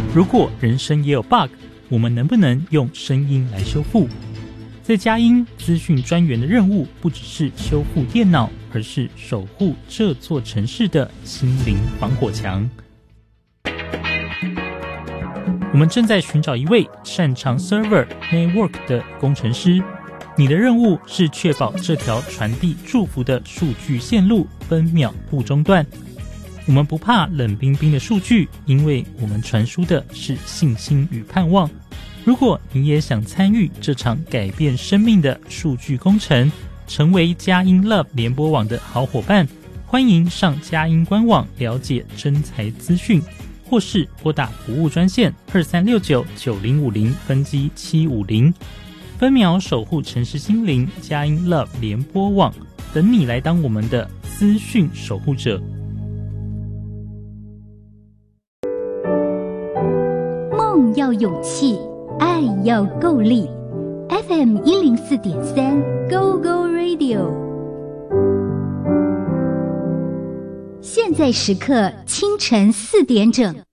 如果人生也有 bug， 我们能不能用声音来修复？在佳音资讯专员的任务不只是修复电脑，而是守护这座城市的心灵防火墙。我们正在寻找一位擅长 Server Network 的工程师，你的任务是确保这条传递祝福的数据线路分秒不中断。我们不怕冷冰冰的数据，因为我们传输的是信心与盼望。如果你也想参与这场改变生命的数据工程，成为佳音 Love 联播网的好伙伴，欢迎上佳音官网了解征才资讯，或是拨打服务专线23699050分机750，分秒守护城市心灵，佳音 Love 联播网等你来当我们的资讯守护者。 梦要勇气，爱要够力。 FM 104.3 Go Go Radio， 现在时刻清晨4点整。